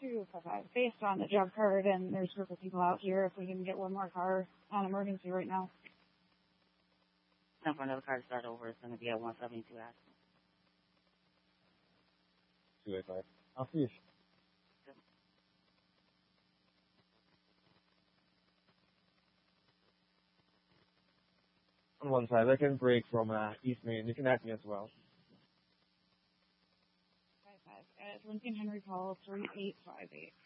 255. Based on the job card, and there's a group of people out here, if we can get one more car on emergency right now. And for another car to start over, it's going to be at 172 Ashland. 285. I'll see you. On one side, I can break from East Main. You can ask me as well. 55. Lincoln Henry call 3858.